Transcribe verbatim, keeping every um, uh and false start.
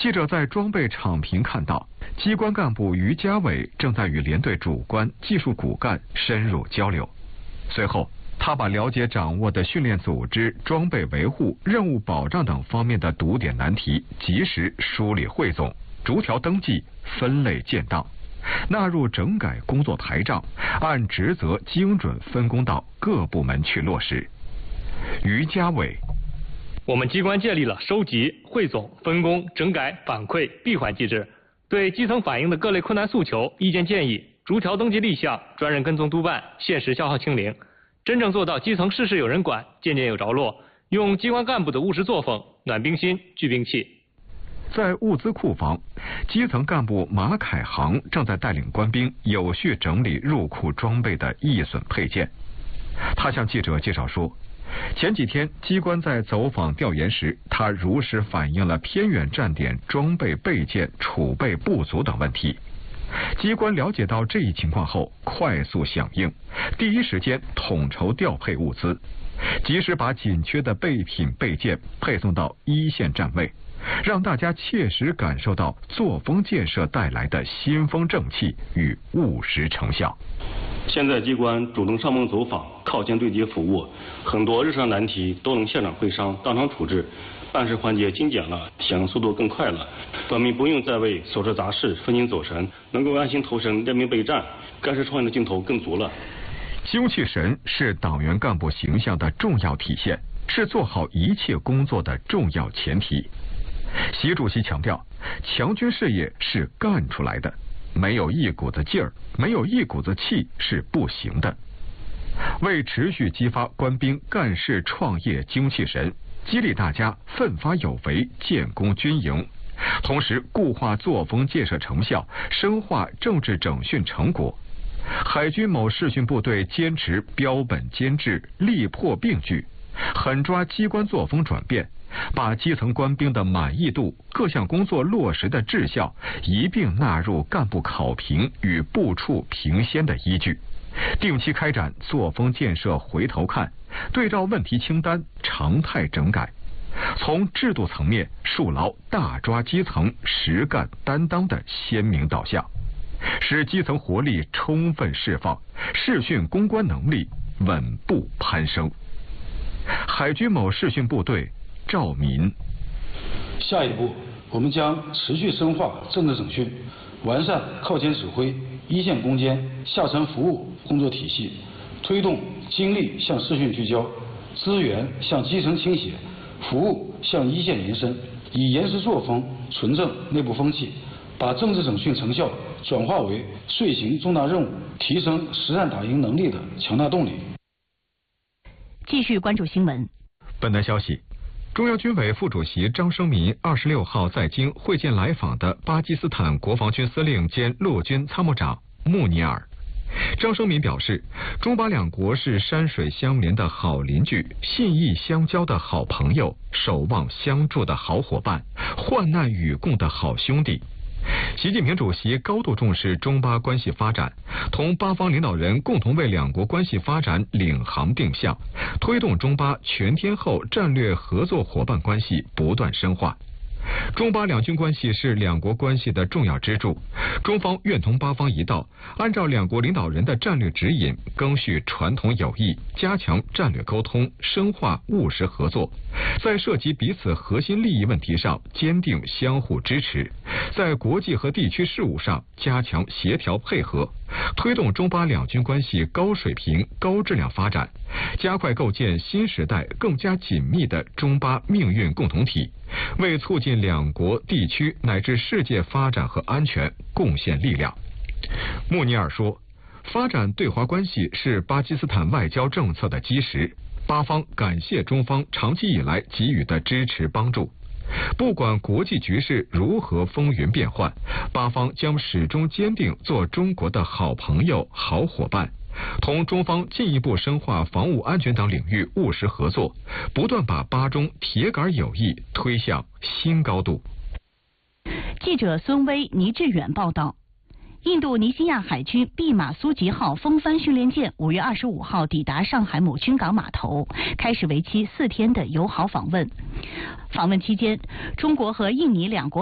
记者在装备场坪看到，机关干部于家伟正在与连队主官、技术骨干深入交流。随后，他把了解掌握的训练组织、装备维护、任务保障等方面的堵点难题及时梳理汇总，逐条登记、分类建档，纳入整改工作台账，按职责精准分工到各部门去落实。于家伟。 我们机关建立了收集、汇总、分工、整改、反馈、闭环机制，对基层反映的各类困难诉求、意见建议，逐条登记立项，专人跟踪督办，限时消耗清零，真正做到基层事事有人管，件件有着落，用机关干部的务实作风，暖兵心、聚兵气。 在物资库房，基层干部马凯航正在带领官兵有序整理入库装备的易损配件。他向记者介绍说，前几天机关在走访调研时，他如实反映了偏远站点装备备件储备不足等问题。机关了解到这一情况后，快速响应，第一时间统筹调配物资，及时把紧缺的备品备件配送到一线站位，让大家切实感受到作风建设带来的新风正气与务实成效。 现在机关主动上门走访、靠前对接服务，很多日常难题都能现场会商、当场处置，办事环节精简了，响应速度更快了。官民不用再为琐事杂事分心走神，能够安心投身练兵备战，干事创业的劲头更足了。 精气神是党员干部形象的重要体现，是做好一切工作的重要前提。习主席强调，强军事业是干出来的，没有一股子劲儿，没有一股子气是不行的。为持续激发官兵干事创业精气神，激励大家奋发有为、建功军营，同时固化作风建设成效，深化政治整训成果。海军某视训部队坚持标本兼治、力破并举，狠抓机关作风转变，把基层官兵的满意度、各项工作落实的质效一并纳入干部考评与部处评先的依据，定期开展作风建设回头看，对照问题清单，常态整改。从制度层面树牢大抓基层、实干担当的鲜明导向，使基层活力充分释放，视训攻关能力稳步攀升。海军某视训部队赵民。 下一步，我们将持续深化政治整训，完善靠前指挥、一线攻坚、下沉服务工作体系，推动精力向视训聚焦，资源向基层倾斜，服务向一线延伸，以严实作风纯正内部风气，把政治整训成效转化为遂行重大任务、提升实战打赢能力的强大动力。 继续关注新闻。 本台消息，中央军委副主席张生民二十六号在京会见来访的巴基斯坦国防军司令兼陆军参谋长穆尼尔。张生民表示，中巴两国是山水相连的好邻居，信义相交的好朋友，守望相助的好伙伴，患难与共的好兄弟。习近平主席高度重视中巴关系发展，同巴方领导人共同为两国关系发展领航定向，推动中巴全天候战略合作伙伴关系不断深化。中巴两军关系是两国关系的重要支柱，中方愿同巴方一道，按照两国领导人的战略指引，赓续传统友谊，加强战略沟通，深化务实合作，在涉及彼此核心利益问题上坚定相互支持，在国际和地区事务上加强协调配合，推动中巴两军关系高水平、高质量发展，加快构建新时代更加紧密的中巴命运共同体，为促进两国地区乃至世界发展和安全贡献力量。穆尼尔说，发展对华关系是巴基斯坦外交政策的基石，巴方感谢中方长期以来给予的支持帮助。不管国际局势如何风云变幻，巴方将始终坚定做中国的好朋友、好伙伴，同中方进一步深化防务安全等领域务实合作，不断把巴中铁杆友谊推向新高度。 记者孙威、倪志远报道。印度尼西亚海军毕马苏吉号风帆训练舰五月二十五号抵达上海某军港码头，开始为期四天的友好访问。访问期间，中国和印尼两国